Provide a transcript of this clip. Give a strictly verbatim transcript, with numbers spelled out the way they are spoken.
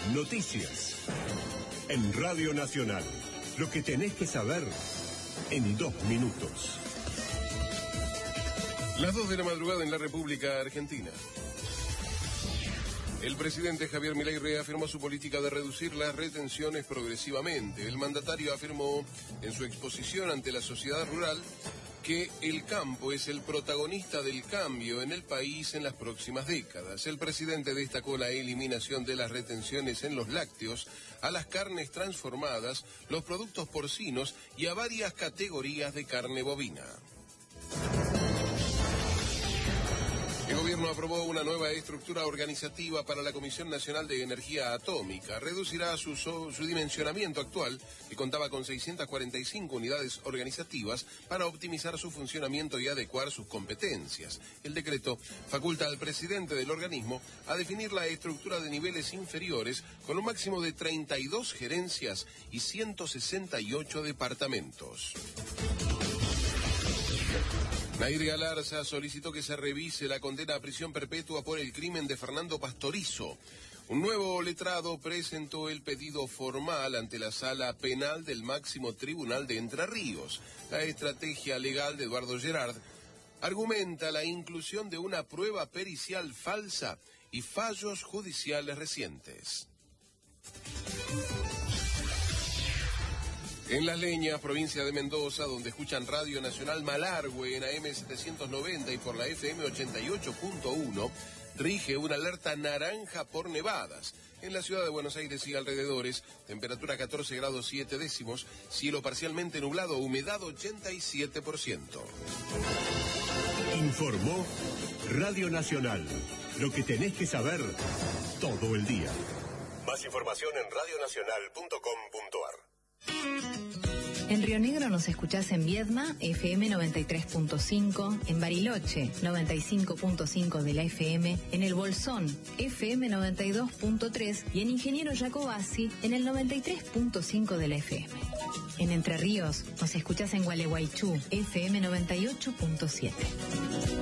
Noticias. En Radio Nacional. Lo que tenés que saber en dos minutos. Las dos de la madrugada en la República Argentina. El presidente Javier Milei reafirmó su política de reducir las retenciones progresivamente. El mandatario afirmó en su exposición ante la sociedad rural que el campo es el protagonista del cambio en el país en las próximas décadas. El presidente destacó la eliminación de las retenciones en los lácteos, a las carnes transformadas, los productos porcinos y a varias categorías de carne bovina. El gobierno aprobó una nueva estructura organizativa para la Comisión Nacional de Energía Atómica. Reducirá su, su, su dimensionamiento actual, que contaba con seiscientas cuarenta y cinco unidades organizativas, para optimizar su funcionamiento y adecuar sus competencias. El decreto faculta al presidente del organismo a definir la estructura de niveles inferiores con un máximo de treinta y dos gerencias y ciento sesenta y ocho departamentos. Nair Galarza solicitó que se revise la condena a prisión perpetua por el crimen de Fernando Pastorizo. Un nuevo letrado presentó el pedido formal ante la Sala Penal del Máximo Tribunal de Entre Ríos. La estrategia legal de Eduardo Gerard argumenta la inclusión de una prueba pericial falsa y fallos judiciales recientes. En Las Leñas, provincia de Mendoza, donde escuchan Radio Nacional Malargüe en A M setecientos noventa y por la F M ochenta y ocho punto uno, rige una alerta naranja por nevadas. En la ciudad de Buenos Aires y alrededores, temperatura catorce grados siete décimos, cielo parcialmente nublado, humedad ochenta y siete por ciento. Informó Radio Nacional. Lo que tenés que saber todo el día. Más información en radio nacional punto com punto ar. En Río Negro nos escuchás en Viedma, F M noventa y tres punto cinco, en Bariloche, noventa y cinco punto cinco de la F M, en El Bolsón, F M noventa y dos punto tres y en Ingeniero Jacobasi, en el noventa y tres punto cinco de la F M. En Entre Ríos nos escuchás en Gualeguaychú, F M noventa y ocho punto siete.